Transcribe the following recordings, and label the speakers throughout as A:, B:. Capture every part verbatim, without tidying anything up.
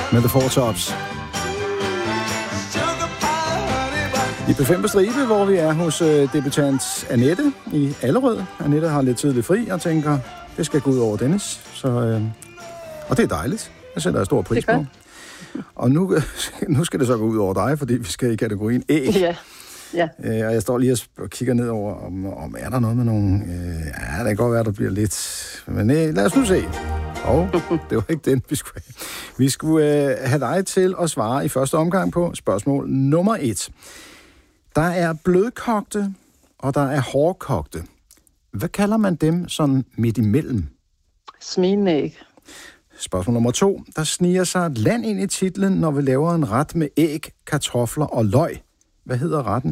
A: med The Four Tops. I P fem på stribe, hvor vi er hos øh, debutant Annette i Allerød. Annette har lidt tidligt fri og tænker, det skal gå ud over Dennis. Så, øh, og det er dejligt. Jeg sætter stor pris på. Og nu, nu skal det så gå ud over dig, fordi vi skal i kategorien æg.
B: Ja. Ja.
A: Øh, og jeg står lige og kigger ned over, om, om er der noget med nogle... Øh, ja, det kan godt være, der bliver lidt... Men øh, lad os nu se. Og det var ikke den, vi skulle have. Vi skulle øh, have dig til at svare i første omgang på spørgsmål nummer et. Der er blødkogte, og der er hårdkogte. Hvad kalder man dem sådan midt imellem?
B: Smilende æg.
A: Spørgsmål nummer to. Der sniger sig et land ind i titlen, når vi laver en ret med æg, kartofler og løg. Hvad hedder retten?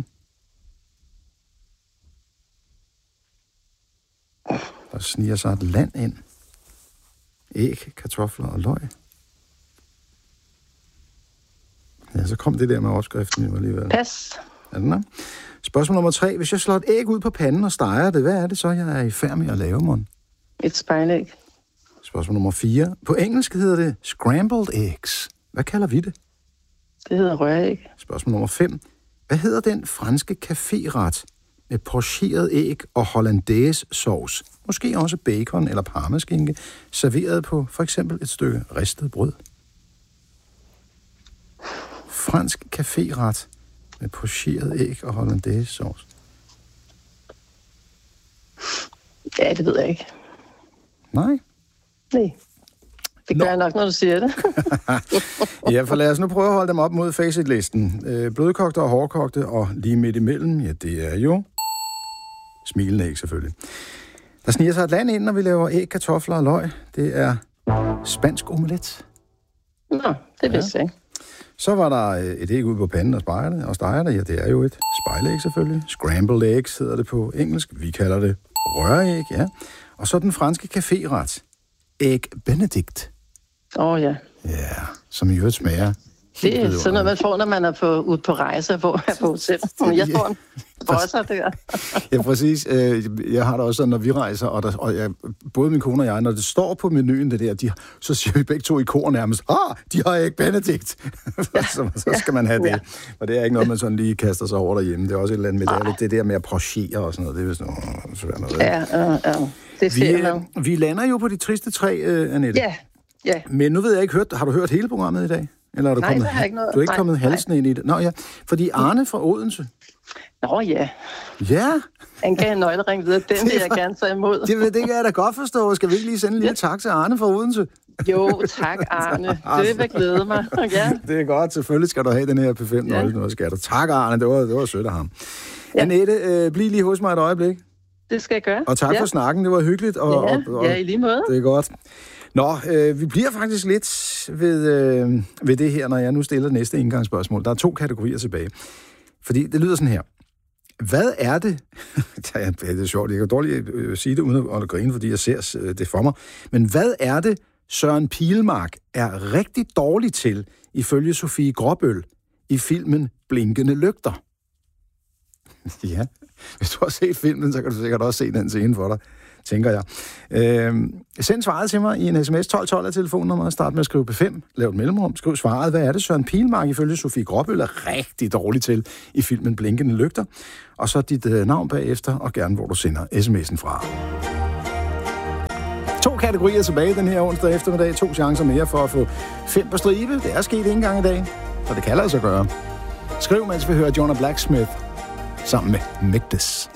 A: Der sniger sig et land ind. Æg, kartofler og løg. Ja, så kom det der med overskriften jo alligevel.
B: Pas.
A: Er den der? Spørgsmål nummer tre. Hvis jeg slår et æg ud på panden og steger det, hvad er det så, jeg er i færd med at lave, mon?
B: Et spejlæg.
A: Spørgsmål nummer fire. På engelsk hedder det scrambled eggs. Hvad kalder vi det?
B: Det hedder røræg.
A: Spørgsmål nummer fem. Hvad hedder den franske caféret med pocheret æg og hollandaise sauce? Måske også bacon eller parmaskinke, serveret på for eksempel et stykke ristet brød. Fransk caféret med pocheret æg og hollandaise sauce.
B: Ja, det ved jeg ikke.
A: Nej.
B: Nej. Det gør
A: Nå.
B: jeg nok, når du siger det.
A: Ja, for lad os nu prøve at holde dem op mod facitlisten. Øh, blødkogte og hårdkogte, og lige midt imellem, ja, det er jo smilende æg selvfølgelig. Der sniger sig et land ind, når vi laver æg, kartofler og løg. Det er spansk omelet.
B: Nå, det vidste jeg ikke.
A: Så var der et æg ude på panden og steger det, og steger det, ja, det er jo et spejlæg selvfølgelig. Scrambled eggs hedder det på engelsk. Vi kalder det røræg, ja. Og så den franske caféret. Æg Benedict.
B: Åh oh, ja.
A: Ja, som i øvrigt smager.
B: Det er sådan noget, man får, når man er på, ude på rejse på, på hotel. Jeg får en bosser der.
A: Ja, præcis. Jeg har det også sådan, når vi rejser, og, der, og jeg, både min kone og jeg, når det står på menuen, det der, de, så siger vi begge to i kor nærmest, ah, de har ikke Benedict. Ja. så, så skal man have det. Ja. Og det er ikke noget, man sådan lige kaster sig over derhjemme. Det er også et eller andet med det, det der med at prochere og sådan noget. Det er vist noget svært noget.
B: Ja, ja, ja. Det er
A: vi, vi lander jo på de triste tre, uh, Annette.
B: Ja, ja.
A: Men nu ved jeg ikke, hørt, har du hørt hele programmet i dag? Eller er du
B: nej,
A: kommet,
B: det har jeg ikke noget.
A: Du er ikke
B: nej,
A: kommet halsen ind i det? Nå ja, fordi Arne fra Odense.
B: Nå ja.
A: Ja.
B: Han gav en nøglering videre. Den vil jeg gerne tage imod.
A: Det, det kan jeg da godt forstå. Skal vi ikke lige sende en lille tak til Arne fra Odense?
B: Jo, tak Arne. Det vil glæde mig. Ja.
A: Det er godt. Selvfølgelig skal du have den her P fem nøgle. Ja. Skal du. Tak Arne, det var, det var sødt af ham. Ja. Annette, øh, bliv lige hos mig et øjeblik.
B: Det skal jeg gøre.
A: Og tak
B: ja.
A: for snakken, det var hyggeligt. Og,
B: ja,
A: og, og,
B: ja, i lige måde.
A: Det er godt. Nå, øh, vi bliver faktisk lidt ved, øh, ved det her, når jeg nu stiller næste indgangsspørgsmål. Der er to kategorier tilbage. Fordi det lyder sådan her. Hvad er det? Ja, det er sjovt, jeg kan dårligt øh, sige det uden at grine, fordi jeg ser øh, det for mig. Men hvad er det, Søren Pilmark er rigtig dårlig til, ifølge Sofie Gråbøl, i filmen Blinkende Lygter? Ja, hvis du har set filmen, så kan du sikkert også se den scene for dig, tænker jeg. Øh, send svaret til mig i en sms tolv tolv af telefonnummeret. Start med at skrive P fem. Lav et mellemrum. Skriv svaret. Hvad er det, Søren Pilmark ifølge Sofie Gråbøl er rigtig dårlig til i filmen Blinkende Lygter? Og så dit øh, navn bagefter, og gerne hvor du sender sms'en fra. To kategorier tilbage den her onsdag eftermiddag. To chancer mere for at få fem på stribe. Det er sket en gang i dag, så det kan lade sig gøre. Skriv, mens vi hører Jonah Blacksmith sammen med Migdis.